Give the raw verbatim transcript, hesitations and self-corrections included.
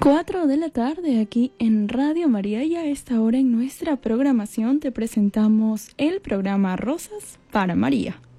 Cuatro de la tarde aquí en Radio María, y a esta hora en nuestra programación te presentamos el programa Rosas para María.